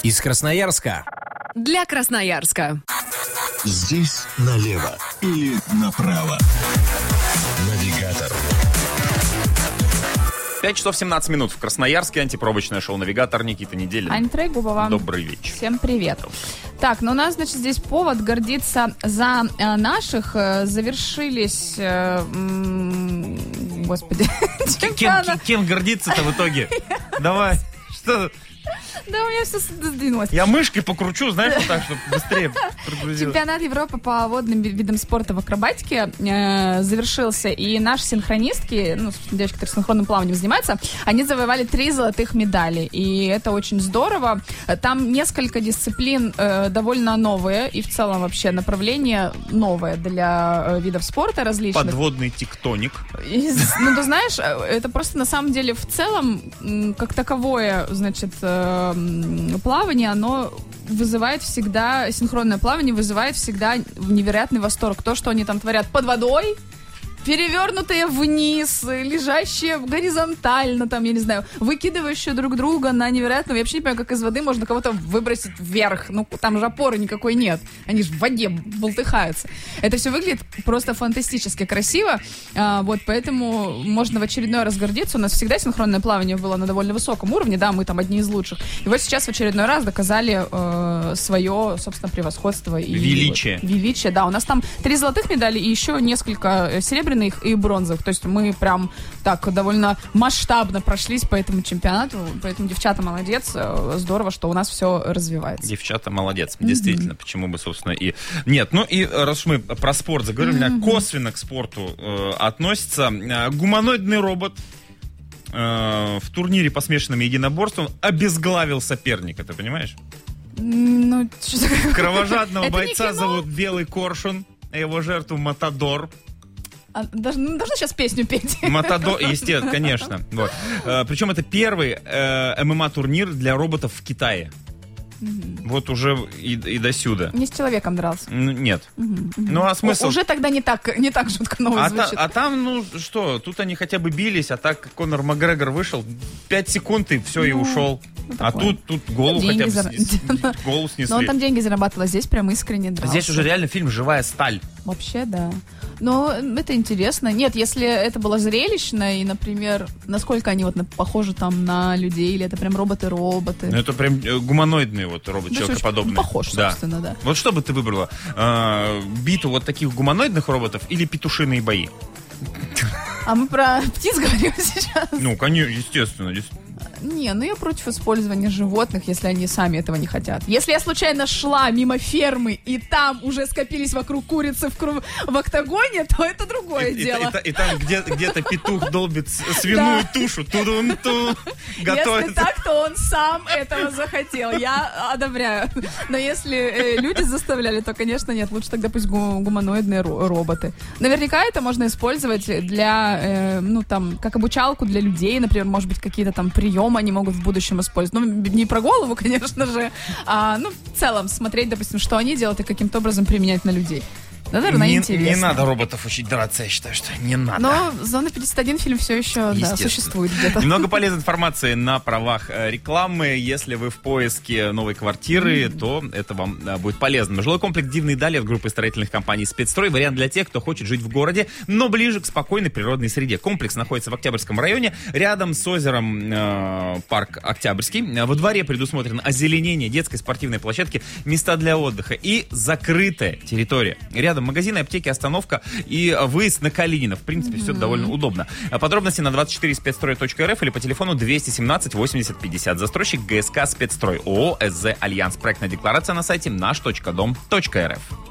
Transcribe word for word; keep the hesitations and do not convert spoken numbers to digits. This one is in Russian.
Из Красноярска. Для Красноярска. Здесь налево или направо. Навигатор. пять часов семнадцать минут в Красноярске. Антипробочное шоу «Навигатор». Никита Неделин. Ань Трегубова. Добрый вечер. Всем привет. Так, ну у нас, значит, здесь повод гордиться за э, наших. Э, завершились... Э, м- господи. Кем, кем, кем гордиться-то в итоге? Давай. Что? Да, у меня все сдвинулось. Я мышкой покручу, знаешь, вот так, чтобы быстрее прогрузилось. Чемпионат Европы по водным видам спорта в акробатике э, завершился, и наши синхронистки, ну, девочки, которые синхронным плаванием занимаются, они завоевали три золотых медали, и это очень здорово. Там несколько дисциплин э, довольно новые, и в целом вообще направление новое для э, видов спорта различных. Подводный тектоник. И, ну, ты знаешь, это просто на самом деле в целом, как таковое, значит, э, плавание, оно вызывает всегда, синхронное плавание вызывает всегда невероятный восторг. То, что они там творят под водой, перевернутые вниз, лежащие горизонтально, там, я не знаю, выкидывающие друг друга на невероятном. Я вообще не понимаю, как из воды можно кого-то выбросить вверх. Ну, там же опоры никакой нет. Они же в воде болтыхаются. Это все выглядит просто фантастически красиво. А, вот, поэтому можно в очередной раз гордиться. У нас всегда синхронное плавание было на довольно высоком уровне. Да, мы там одни из лучших. И вот сейчас в очередной раз доказали э, свое, собственно, превосходство. И величие. Вот, величие, да. У нас там три золотых медали и еще несколько серебряных и бронзовых. То есть мы прям так довольно масштабно прошлись по этому чемпионату. Поэтому девчата молодец. Здорово, что у нас все развивается. Девчата молодец. Действительно, mm-hmm. почему бы, собственно, и... Нет, ну и раз мы про спорт заговорили, mm-hmm. косвенно к спорту э, относится. Гуманоидный робот э, в турнире по смешанным единоборствам обезглавил соперника, ты понимаешь? Ну, что такое? Кровожадного бойца зовут Белый Коршун, а его жертву Матадор. А, должна, должна сейчас песню петь. Матадор, естественно, конечно. Вот. А, причем это первый э, эм эм а-турнир для роботов в Китае. Mm-hmm. Вот уже и, и досюда. Не с человеком дрался. Н- нет. Mm-hmm. Ну а смысл? О, уже тогда не так, не так жутко новый а звучит. Та, а там, ну что, тут они хотя бы бились, а так Конор Макгрегор вышел, пять секунд и все, ну, и ушел. Ну, а тут, тут голову ну, хотя бы зар... снесли. Голову снесли. Но он там деньги зарабатывал, а здесь прям искренне дрался. Здесь уже реально фильм «Живая сталь». Вообще, да. Но это интересно. Нет, если это было зрелищно, и, например, насколько они вот похожи там на людей, или это прям роботы-роботы. Ну, это прям гуманоидные вот робот-человекоподобные. Да, похож, собственно, да. да. Вот что бы ты выбрала? Э, битву вот таких гуманоидных роботов или петушиные бои? А мы про птиц говорим сейчас? Ну, конечно, естественно. Не, ну я против использования животных, если они сами этого не хотят. Если я случайно шла мимо фермы, и там уже скопились вокруг курицы в, кру... в октагоне, то это другое и, дело. И, и, и там где- где-то петух долбит свиную тушу. Ту-дун-ту, готовит. Если так, то он сам этого захотел. Я одобряю. Но если э, люди заставляли, то, конечно, нет. Лучше тогда пусть гу- гуманоидные ро- роботы. Наверняка это можно использовать для, э, ну, там, как обучалку для людей, например, может быть, какие-то там приемы они могут в будущем использовать. Ну, не про голову, конечно же, а, ну, в целом смотреть, допустим, что они делают и каким-то образом применять на людей. Да, наверное, не, интересно. Не надо роботов учить драться, я считаю, что не надо. Но «Зона пятьдесят один» фильм все еще да, существует где-то. Немного полезной информации на правах рекламы. Если вы в поиске новой квартиры, mm-hmm. то это вам будет полезно. Жилой комплекс «Дивные дали» от группы строительных компаний «Спецстрой». Вариант для тех, кто хочет жить в городе, но ближе к спокойной природной среде. Комплекс находится в Октябрьском районе, рядом с озером э, парк Октябрьский. Во дворе предусмотрено озеленение детской спортивной площадки, места для отдыха и закрытая территория. Рядом магазины, аптеки, остановка и выезд на Калинина. В принципе, mm-hmm. все довольно удобно. Подробности на двадцать четыре спецстрой точка эр эф или по телефону двести семнадцать восемьдесят пятьдесят. Застройщик ГСК «Спецстрой». ООО «СЗ Альянс». Проектная декларация на сайте наш точка дом точка эр эф.